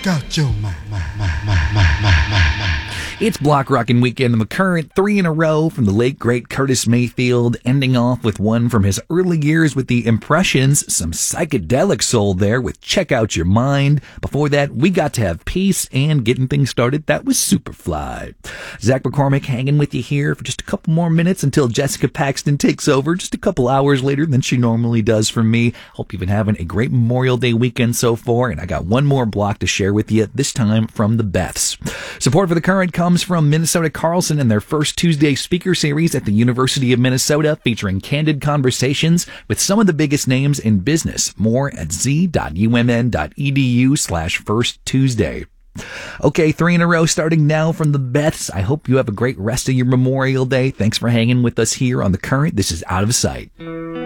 out your mind. It's Block Rockin' Weekend on the Current, 3 in a row from the late, great Curtis Mayfield, ending off with one from his early years with the Impressions, some psychedelic soul there with Check Out Your Mind. Before that, We Got to Have Peace, and getting things started, that was Superfly. Zach McCormick hanging with you here for just a couple more minutes until Jessica Paxton takes over just a couple hours later than she normally does for me. Hope you've been having a great Memorial Day weekend so far, and I got one more block to share with you, this time from the Beths. Support for the Current comes from Minnesota Carlson and their first Tuesday speaker series at the University of Minnesota, featuring candid conversations with some of the biggest names in business. More at z.umn.edu/First Tuesday. Okay, 3 in a row starting now from the Beths. I hope you have a great rest of your Memorial Day. Thanks for hanging with us here on the Current. This is Out of Sight.